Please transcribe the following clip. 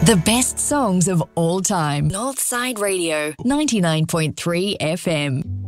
The best songs of all time. Northside Radio, 99.3 FM.